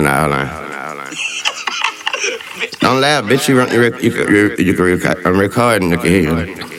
hold on. Don't laugh, bitch. I'm recording. You can hear you.